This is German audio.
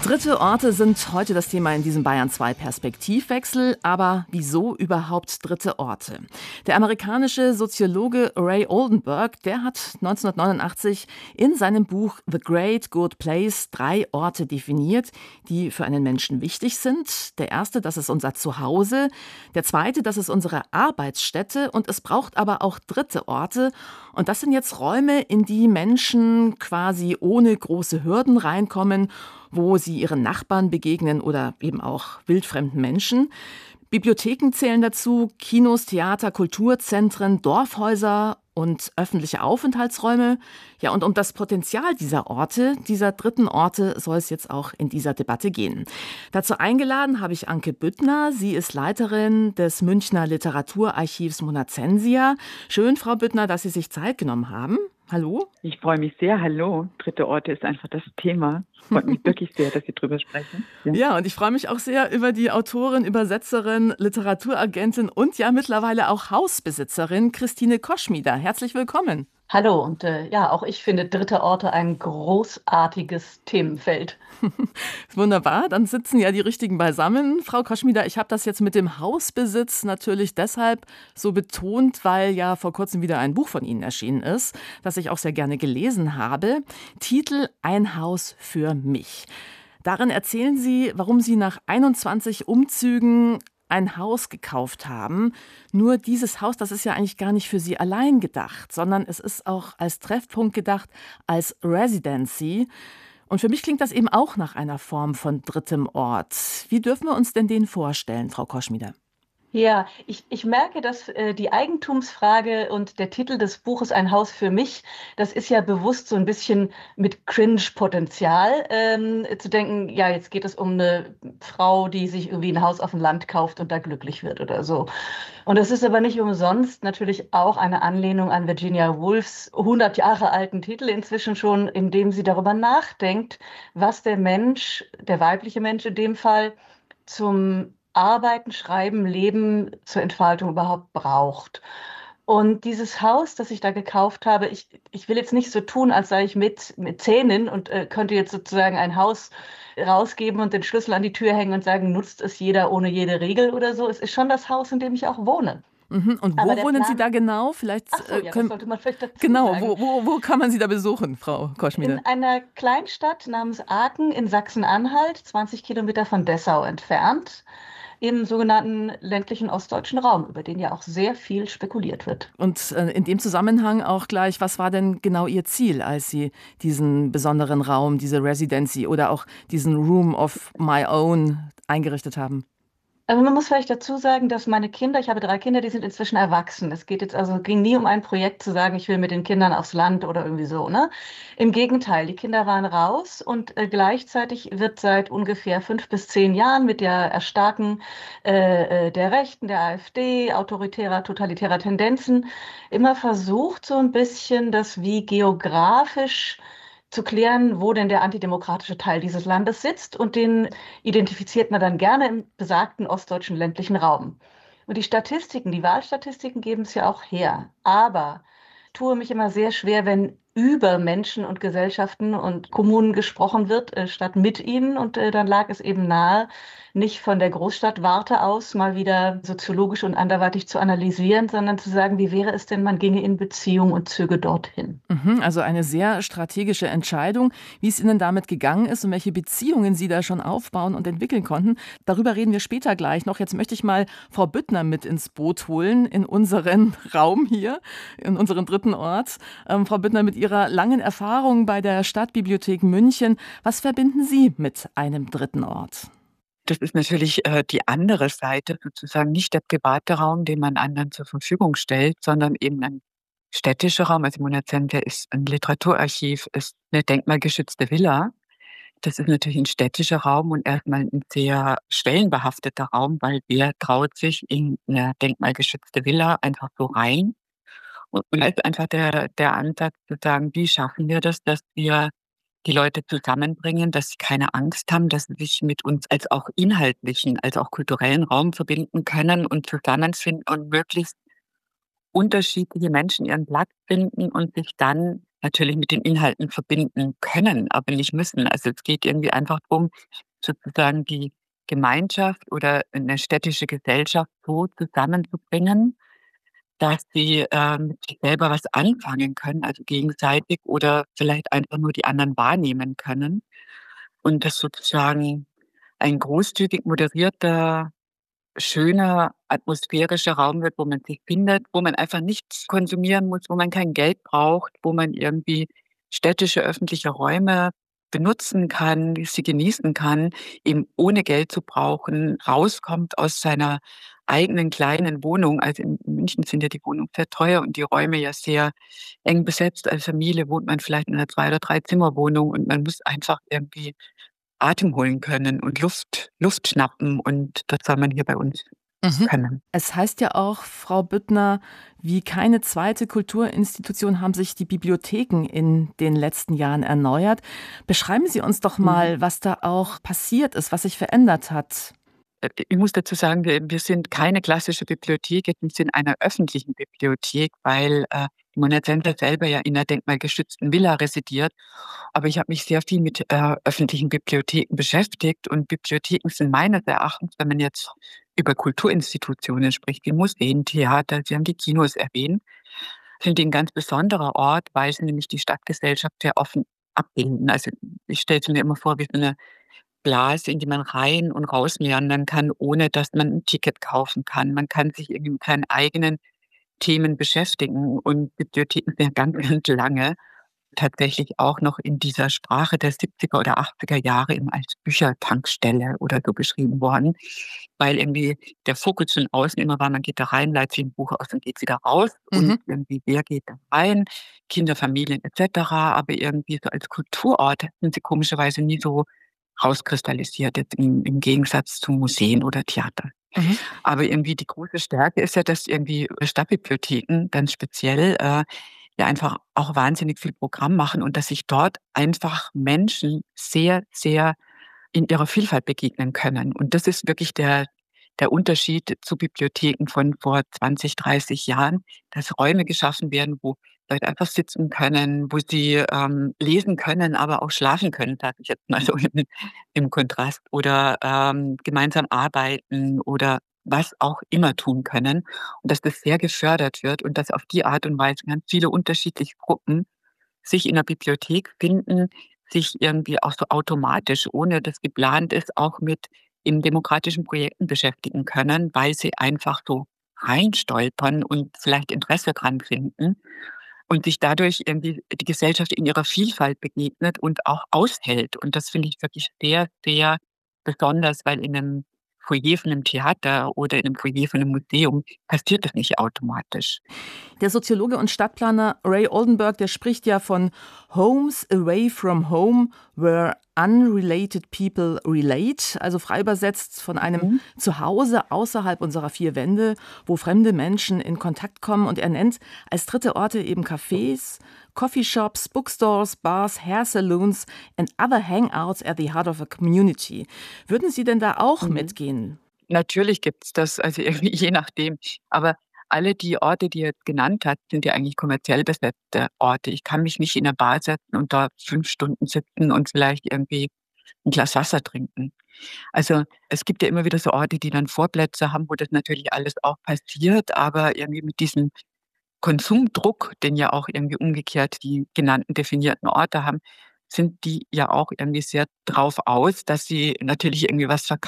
Dritte Orte sind heute das Thema in diesem Bayern 2 Perspektivwechsel. Aber wieso überhaupt dritte Orte? Der amerikanische Soziologe Ray Oldenburg, der hat 1989 in seinem Buch The Great Good Place 3 Orte definiert, die für einen Menschen wichtig sind. Der erste, das ist unser Zuhause. Der zweite, das ist unsere Arbeitsstätte. Und es braucht aber auch dritte Orte. Und das sind jetzt Räume, in die Menschen quasi ohne große Hürden reinkommen, wo sie ihren Nachbarn begegnen oder eben auch wildfremden Menschen. Bibliotheken zählen dazu, Kinos, Theater, Kulturzentren, Dorfhäuser und öffentliche Aufenthaltsräume. Ja, und um das Potenzial dieser Orte, dieser dritten Orte, soll es jetzt auch in dieser Debatte gehen. Dazu eingeladen habe ich Anke Büttner. Sie ist Leiterin des Münchner Literaturarchivs Monacensia. Schön, Frau Büttner, dass Sie sich Zeit genommen haben. Hallo. Ich freue mich sehr. Hallo. Dritte Orte ist einfach das Thema. Freut mich wirklich sehr, dass Sie drüber sprechen. Ja, und ich freue mich auch sehr über die Autorin, Übersetzerin, Literaturagentin und ja mittlerweile auch Hausbesitzerin Christine Koschmider. Herzlich willkommen. Hallo und auch ich finde dritte Orte ein großartiges Themenfeld. Wunderbar, dann sitzen ja die Richtigen beisammen. Frau Koschmider, ich habe das jetzt mit dem Hausbesitz natürlich deshalb so betont, weil ja vor kurzem wieder ein Buch von Ihnen erschienen ist, das ich auch sehr gerne gelesen habe. Titel Ein Haus für mich. Darin erzählen Sie, warum Sie nach 21 Umzügen ein Haus gekauft haben. Nur dieses Haus, das ist ja eigentlich gar nicht für Sie allein gedacht, sondern es ist auch als Treffpunkt gedacht, als Residency. Und für mich klingt das eben auch nach einer Form von drittem Ort. Wie dürfen wir uns denn den vorstellen, Frau Koschmider? Ja, ich merke, dass die Eigentumsfrage und der Titel des Buches Ein Haus für mich, das ist ja bewusst so ein bisschen mit Cringe-Potenzial zu denken, ja, jetzt geht es um eine Frau, die sich irgendwie ein Haus auf dem Land kauft und da glücklich wird oder so. Und das ist aber nicht umsonst natürlich auch eine Anlehnung an Virginia Woolfs 100 Jahre alten Titel inzwischen schon, in dem sie darüber nachdenkt, was der Mensch, der weibliche Mensch in dem Fall, zum Arbeiten, Schreiben, Leben zur Entfaltung überhaupt braucht. Und dieses Haus, das ich da gekauft habe, ich will jetzt nicht so tun, als sei ich mit Zähnen und könnte jetzt sozusagen ein Haus rausgeben und den Schlüssel an die Tür hängen und sagen, nutzt es jeder ohne jede Regel oder so. Es ist schon das Haus, in dem ich auch wohne. Und wo wohnen Sie da genau? Vielleicht das sollte man vielleicht dazu genau, sagen. wo kann man Sie da besuchen, Frau Koschmider? In einer Kleinstadt namens Aachen in Sachsen-Anhalt, 20 Kilometer von Dessau entfernt, im sogenannten ländlichen ostdeutschen Raum, über den ja auch sehr viel spekuliert wird. Und in dem Zusammenhang auch gleich, was war denn genau Ihr Ziel, als Sie diesen besonderen Raum, diese Residency oder auch diesen Room of My Own eingerichtet haben? Also man muss vielleicht dazu sagen, dass meine Kinder, ich habe 3 Kinder, die sind inzwischen erwachsen. Ging nie um ein Projekt zu sagen, ich will mit den Kindern aufs Land oder irgendwie so, ne? Im Gegenteil, die Kinder waren raus und gleichzeitig wird seit ungefähr 5 bis 10 Jahren mit der Erstarken der Rechten, der AfD, autoritärer, totalitärer Tendenzen immer versucht, so ein bisschen das wie geografisch zu klären, wo denn der antidemokratische Teil dieses Landes sitzt, und den identifiziert man dann gerne im besagten ostdeutschen ländlichen Raum. Und die Statistiken, die Wahlstatistiken geben es ja auch her. Aber tue mich immer sehr schwer, wenn über Menschen und Gesellschaften und Kommunen gesprochen wird, statt mit ihnen. Und dann lag es eben nahe, nicht von der Großstadtwarte aus mal wieder soziologisch und anderweitig zu analysieren, sondern zu sagen, wie wäre es denn, man ginge in Beziehung und zöge dorthin. Also eine sehr strategische Entscheidung. Wie es Ihnen damit gegangen ist und welche Beziehungen Sie da schon aufbauen und entwickeln konnten, darüber reden wir später gleich noch. Jetzt möchte ich mal Frau Büttner mit ins Boot holen in unseren Raum hier, in unseren dritten Ort. Frau Büttner, mit Ihrer langen Erfahrung bei der Stadtbibliothek München, was verbinden Sie mit einem dritten Ort? Das ist natürlich die andere Seite, sozusagen nicht der private Raum, den man anderen zur Verfügung stellt, sondern eben ein städtischer Raum. Also Monacensia ist ein Literaturarchiv, ist eine denkmalgeschützte Villa. Das ist natürlich ein städtischer Raum und erstmal ein sehr schwellenbehafteter Raum, weil wer traut sich in eine denkmalgeschützte Villa einfach so rein? Und da ist einfach der Ansatz zu sagen, wie schaffen wir das, dass wir die Leute zusammenbringen, dass sie keine Angst haben, dass sie sich mit uns als auch inhaltlichen, als auch kulturellen Raum verbinden können und zusammenfinden und möglichst unterschiedliche Menschen ihren Platz finden und sich dann natürlich mit den Inhalten verbinden können, aber nicht müssen. Also es geht irgendwie einfach darum, sozusagen die Gemeinschaft oder eine städtische Gesellschaft so zusammenzubringen, dass sie mit sich selber was anfangen können, also gegenseitig oder vielleicht einfach nur die anderen wahrnehmen können. Und das sozusagen ein großzügig moderierter, schöner, atmosphärischer Raum wird, wo man sich findet, wo man einfach nichts konsumieren muss, wo man kein Geld braucht, wo man irgendwie städtische öffentliche Räume benutzen kann, sie genießen kann, eben ohne Geld zu brauchen, rauskommt aus seiner eigenen kleinen Wohnung. Also in München sind ja die Wohnungen sehr teuer und die Räume ja sehr eng besetzt. Als Familie wohnt man vielleicht in einer 2- oder 3-Zimmer-Wohnung und man muss einfach irgendwie Atem holen können und Luft schnappen und das soll man hier bei uns Mhm. können. Es heißt ja auch, Frau Büttner, wie keine zweite Kulturinstitution haben sich die Bibliotheken in den letzten Jahren erneuert. Beschreiben Sie uns doch Mhm. mal, was da auch passiert ist, was sich verändert hat. Ich muss dazu sagen, wir sind keine klassische Bibliothek, wir sind eine öffentliche Bibliothek, weil die Mona Center selber ja in einer denkmalgeschützten Villa residiert. Aber ich habe mich sehr viel mit öffentlichen Bibliotheken beschäftigt und Bibliotheken sind meines Erachtens, wenn man jetzt über Kulturinstitutionen spricht, wie Museen, Theater, Sie haben die Kinos erwähnt, sind die ein ganz besonderer Ort, weil sie nämlich die Stadtgesellschaft sehr offen abbilden. Also ich stelle es mir immer vor wie so eine Blase, in die man rein und raus meandern kann, ohne dass man ein Ticket kaufen kann. Man kann sich irgendwie mit seinen eigenen Themen beschäftigen und Bibliotheken sind ja ganz, ganz lange tatsächlich auch noch in dieser Sprache der 70er oder 80er Jahre eben als Büchertankstelle oder so beschrieben worden, weil irgendwie der Fokus von außen immer war, man geht da rein, leiht sich ein Buch aus und geht wieder raus und Mhm. irgendwie wer geht da rein, Kinder, Familien etc., aber irgendwie so als Kulturort sind sie komischerweise nie so rauskristallisiert, jetzt im Gegensatz zu Museen oder Theatern. Mhm. Aber irgendwie die große Stärke ist ja, dass irgendwie Stadtbibliotheken ganz speziell ja einfach auch wahnsinnig viel Programm machen und dass sich dort einfach Menschen sehr, sehr in ihrer Vielfalt begegnen können. Und das ist wirklich der Unterschied zu Bibliotheken von vor 20, 30 Jahren, dass Räume geschaffen werden, wo Leute einfach sitzen können, wo sie lesen können, aber auch schlafen können, sage ich jetzt mal so im Kontrast, oder gemeinsam arbeiten oder was auch immer tun können. Und dass das sehr gefördert wird und dass auf die Art und Weise ganz viele unterschiedliche Gruppen sich in der Bibliothek finden, sich irgendwie auch so automatisch, ohne dass geplant ist, auch mit in demokratischen Projekten beschäftigen können, weil sie einfach so reinstolpern und vielleicht Interesse dran finden und sich dadurch irgendwie die Gesellschaft in ihrer Vielfalt begegnet und auch aushält. Und das finde ich wirklich sehr, sehr besonders, weil in einem Foyer von einem Theater oder in einem Foyer von einem Museum passiert das nicht automatisch. Der Soziologe und Stadtplaner Ray Oldenburg, der spricht ja von Homes away from home, where unrelated people relate, also frei übersetzt von einem Mhm. Zuhause außerhalb unserer vier Wände, wo fremde Menschen in Kontakt kommen. Und er nennt als dritte Orte eben Cafés, Coffeeshops, Bookstores, Bars, Hair Saloons and other hangouts at the heart of a community. Würden Sie denn da auch Mhm. mitgehen? Natürlich gibt's das, also irgendwie je nachdem. Aber alle die Orte, die er jetzt genannt hat, sind ja eigentlich kommerziell besetzte Orte. Ich kann mich nicht in 'ne Bar setzen und da 5 Stunden sitzen und vielleicht irgendwie 'n Glas Wasser trinken. Also, es gibt ja immer wieder so Orte, die dann Vorplätze haben, wo das natürlich alles auch passiert, aber irgendwie mit diesem Konsumdruck, den ja auch irgendwie umgekehrt die genannten definierten Orte haben, sind die ja auch irgendwie sehr drauf aus, dass sie natürlich irgendwie was verkaufen